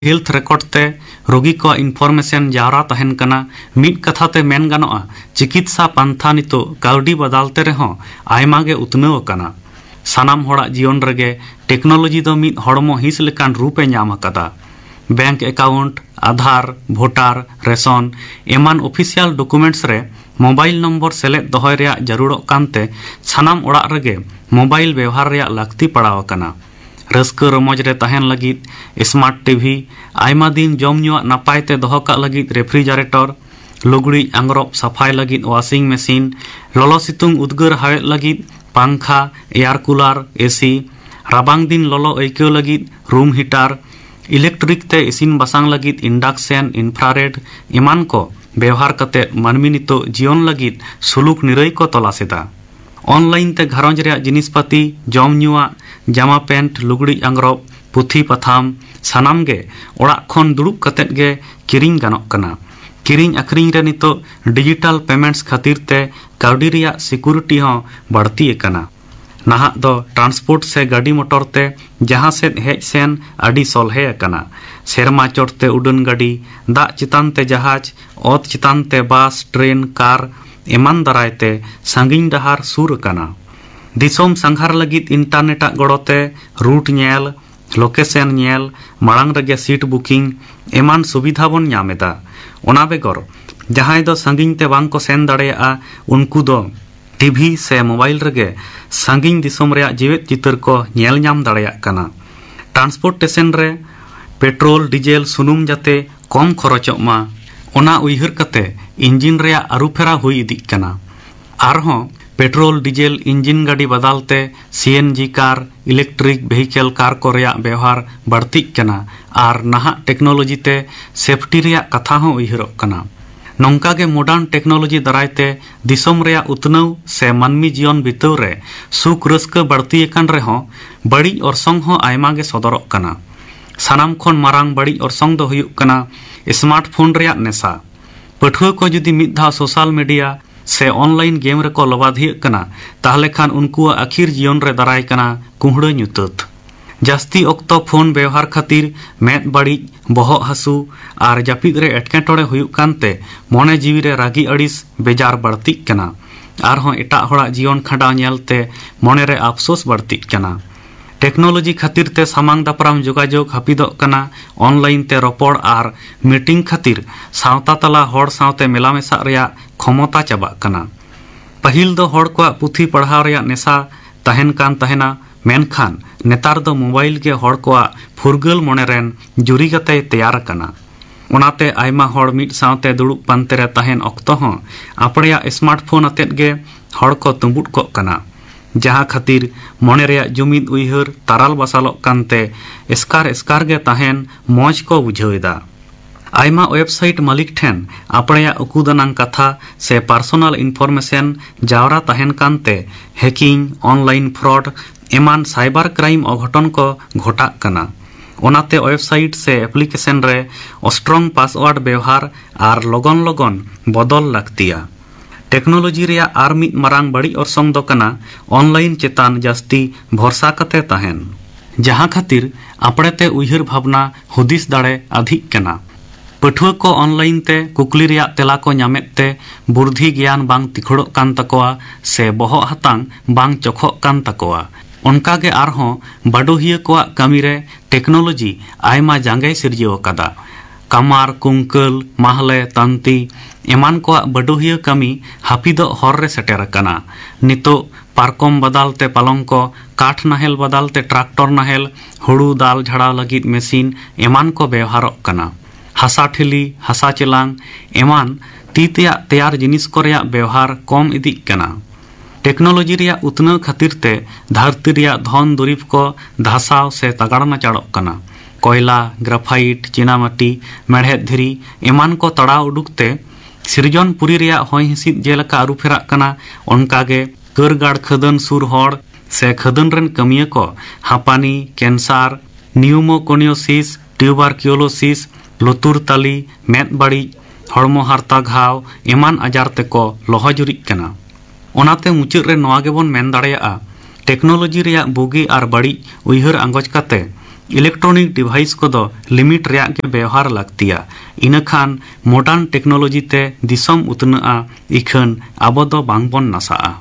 Health record ते रोगी को इनफॉर्मेशन जावरा तहन कना। मिद कथा ते मेन गानोआ चिकित्सा पंथा नितो काउडी बदलते रहो आयमा गे उतनव कना। सानाम होड़ा जीवन रगे टेक्नोलॉजी दो मिद हड़मो हिस लेकान रूपे ᱧᱟᱢ अकादा। बैंक अकाउंट, आधार, वोटार, रेशन एमान ऑफिशियल डॉक्यूमेंट्स रे मोबाइल नंबर सेलेद दोहय रेया जरूरत कानते सानाम ओड़ा रगे मोबाइल व्यवहार रेया लाक्ति पड़ाव कना। रस्क रमोज रे तहन लगित स्मार्ट टीवी, आयमा दिन जम ᱧᱩᱣᱟᱜ नापाय ते दोहो काग लगित रेफ्रिजरेटर, लुगड़ी आंग्रब सफाई लगित वाशिंग मशीन, ललो सितुंग उद्गार हावेत लगित पंखा, एयर कूलर, एसी, राबांग दिन ललो ऐक्यो लगित रूम हीटर, इलेक्ट्रिक ते इसिन बसांग लगित इंडक्शन, इंफ्रारेड एमान को व्यवहार कते मानमी नितो जीवन लगित सुलुक निरई को तलासेदा। ऑनलाइन ते घरंज रे जिनिसपाती जम ᱧᱩᱣᱟᱜ जामा पेंट, लुगड़ी आंग्रब, पुथी पथाम सानाम गे ओड़ा खन दुड़ुब कतेत गे किरिंग गानोक कना। किरिंग अखरिंग रे नितो डिजिटल पेमेंट्स खातिर ते काउडी रिया सिक्योरिटी हो बढ़ती एकना। नाहा दो ट्रांसपोर्ट से गाड़ी मोटर ते जहां से हेज सेन आडी सोलहे एकना। सेरमा चोटते उड़न गाड़ी, दा चितान ते जहाज, ओत चितान ते बस, ट्रेन, कार एमान दारायते सांगिन डहार सुर कना। दिसोम संघार लगित internet गड़ोते root nail, location nail, मांग रगे सीट बुकिंग एमान सुविधा बन ᱧᱟᱢᱮᱫᱟ। ओना बेगर जहां दो सांगिन ते बांग को सेन दाड़ेया उनको दो टीवी से मोबाइल रगे सांगिन दिसोम रेया जीवित चित्र को नेल ᱧᱟᱢ दाड़ेया कना। ट्रांसपोर्टेशन रे पेट्रोल डीजल सुनुम जाते कम खरचोग मा ओना उइहर कते इंजिन रेया आरुफेरा हुई इदिक कना। आरहों पेट्रोल डीजल इंजिन गाड़ी बदलते CNG car, electric vehicle car को रेया व्यवहार बढ़ती कना आर नाहा टेक्नोलॉजी ते सेफ्टी रेया कथा हो उइहरोग कना। नौका गे मॉडर्न टेक्नोलॉजी दारायते दिसोम रेया उतनव से मानमी जीवन बिताव रे सुख रस्का बढ़ती एकन रेहो बड़ी ऑर्सोंग हो आयमा गे सदरोग कना। सानाम खन मारांग बड़ी ऑर्सोंग दो हुयुग कना स्मार्टफोन रेया नेशा। पठुआ को जुदी मिद धाव सोशल मीडिया से ऑनलाइन गेम रेको लबाधियग कना ताहले खान उनको आखिर जीवन रे दाराय कना कुहड़ा ᱧᱩᱛᱟᱹᱛ। जास्ती ऑक्तो फोन व्यवहार खातिर मेद बड़ी, बहग हासू आर जापिद रे एटकेटोड़े हुयुग कानते मने जीवी रे रागी अड़िस बेजार बढ़ती कना। आरहों एटा होड़ा जीवन खंडाव नेलते मने रे अफसोस बढ़ती कना। टेक्नोलॉजी खातिर ते सामांग दापराम जोगाजोग हापिदोग कना। ऑनलाइन ते रोपड़ आर मीटिंग खातिर सावता तला होड़ सावते मेलामेसा रेया क्षमता चाबाग कना। पहिल दो होड़ को पुथी पढ़ाव रेया नेशा तहन कान तहना मेनखान नेतार दो मोबाइल के होड़ को फुरगल मने रेन जुरी गते तैयार कना। ओनाते आयमा होड़ मिद सावते दुड़ुब पानते रे तहन ऑक्तो हो आपड़ेया स्मार्टफोन अतेत गे होड़ को तुंबुट को कना। जहां खातिर मने रेया जुमिद उइहर ताराल बसालोग कानते एस्कार एस्कार गे तहन मौज को बुझावेदा। आयमा वेबसाइट मालिक ठेन आपड़ेया उकुदानांग कथा से पर्सनल इनफॉर्मेशन जावरा तहन कानते हैकिंग, ऑनलाइन फ्रॉड एमान साइबर क्राइम अघटन को घटाग कना। ओनाते वेबसाइट से एप्लीकेशन रे स्ट्रॉन्ग पासवर्ड व्यवहार आर लगन लगन बदल लागतिया। टेक्नोलॉजी रेया आर मिद मारांग बड़ी ऑर्सोंग दो कना ऑनलाइन चेतान जास्ती भरसा कते तहन। जहां खातिर आपड़ेते उइहर भावना हुदिस दाड़े अधिक कना। पठुआ को ऑनलाइन ते कुकली रेया तेला को ᱧᱟᱢᱮᱫ ते बुद्धि ज्ञान बांग तिखड़ोग कान तकोआ से बहग हातांग बांग चोखोग कान तकोआ। उनका गे आरहों बाडोहिया कोआ कामी रे टेक्नोलॉजी आयमा जांगे सिरजिव कादा। कामार, कुंकल, माहले, तांती एमान को बाडोहिया कामी हापिदो हर रे सेटेर कना। नितो पारकम बदलते पालंको, काठ नाहेल बदलते ट्रैक्टर नाहेल, हुड़ू दाल झाड़ा लगित मशीन एमान को व्यवहारोग कना। हासा ठेली, हासा चेलांग एमान तीतेया तैयार जिनिस को रेया व्यवहार कम इदिक कना। टेक्नोलॉजी रेया उतनव खातिर ते धरती रेया धन दुरीब को धासाव से तगाड़ना चाड़ोग कना। कोयला, ग्राफाइट, चीनामाटी, मेढ़ेद धीरी एमान को तड़ाव उडुकते सिरजनपुरी रेया होय हिसिद जेलका आरुफेराग कना। उनकागे करगाड़ खदन सुर होड़ से खदन रेन कमिया को हापानी, कैंसर, न्यूमोकोनियोसिस, ट्यूबारक्यूलोसिस, लुतुर ताली, मेद बड़ी, हड़मो हारता घाव एमान आजार तेको लोहा जुरिग कना। ओनाते मुचाद रे नोआ गेबोन मेन दाड़ेया टेक्नोलॉजी रेया बुगी आर बड़ी उइहर आंगोज काते इलेक्ट्रॉनिक डिवाइस कोदो लिमिट रेया के व्यवहार लगतिया इनखान मॉडर्न टेक्नोलॉजी ते दिसम उतनाआ इखन आबो दो बांगबन नासाआ।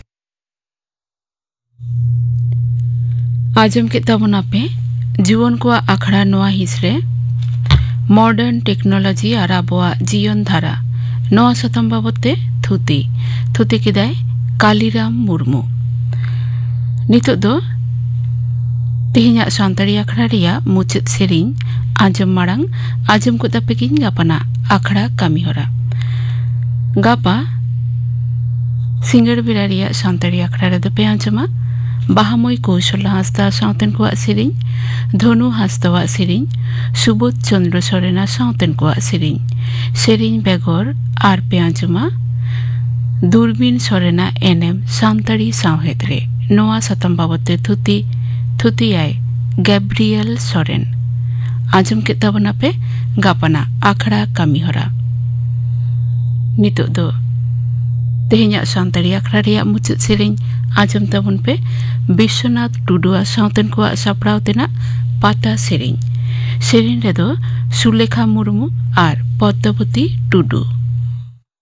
आजम के तबना पे जीवन को आखड़ा नोआ हिसरे मॉडर्न टेक्नोलॉजी और आबोआ जीवन धारा नोआ सतम बाबते थुती किदाय कालीराम मुर्मू। नितो दो तेहिया सान्ताड़ी आखड़ा रिया मुचाद सेरिन आजम माड़ांग आजम को तापेकिन गापाना आखड़ा कामी होरा। गापा सिंगड़ बेड़ा रिया सान्ताड़ी आखड़ा रे पे आजमा बाहामय कौशल हांसदा सावतेन को सेरिन धनु हांसदावा सेरिन सुबोध चंद्र सोरेना सावतेन को सेरिन बेगर आर पे आजमा दूरबीन सोरेना एनएम सान्ताड़ी सावहेदरे नोआ सतम बाबते थुती आय गैब्रियल सोरेन। आजम के तबना पे गापाना आखड़ा कामी होरा। नितो दो तेहिया सान्ताड़ी आखड़ा रिया मुचाद सेरिन आजम तबन पे विश्वनाथ टुडुआ सावतेन को सापड़ाव तेना पाता सेरिन रेदो सुलेखा मुर्मू और पद्मावती टुडू।